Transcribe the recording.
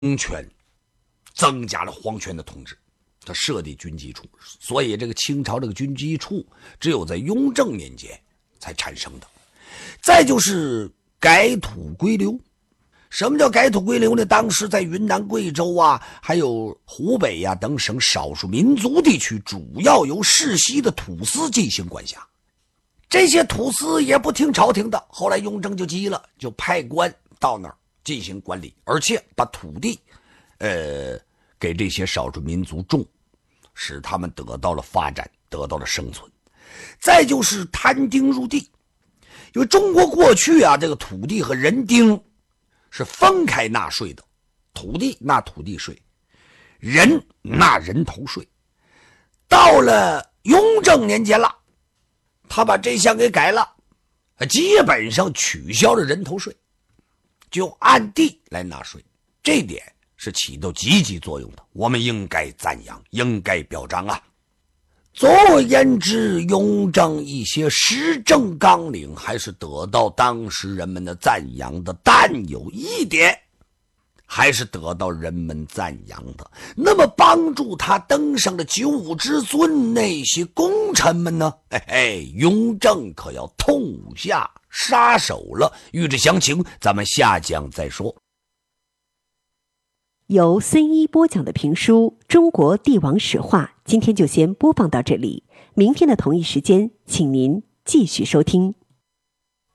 权，增加了皇权的统治，他设立军机处，所以这个清朝这个军机处只有在雍正年间才产生的。再就是改土归流。什么叫改土归流呢？当时在云南、贵州啊，还有湖北呀等省少数民族地区，主要由世袭的土司进行管辖。这些土司也不听朝廷的，后来雍正就急了，就派官到那儿进行管理，而且把土地给这些少数民族种，使他们得到了发展，得到了生存。再就是摊丁入地，因为中国过去啊，这个土地和人丁是分开纳税的，土地纳土地税，人纳人头税。到了雍正年间了，他把这项给改了，基本上取消了人头税，就按地来纳税，这点是起到积极作用的，我们应该赞扬，应该表彰啊。总而言之，雍正一些施政纲领还是得到当时人们的赞扬的，但有一点还是得到人们赞扬的。那么帮助他登上了九五之尊那些功臣们呢？雍正可要痛下杀手了。欲知详情，咱们下讲再说。 由孙一播讲的评书《中国帝王史话》，今天就先播放到这里。明天的同一时间，请您继续收听。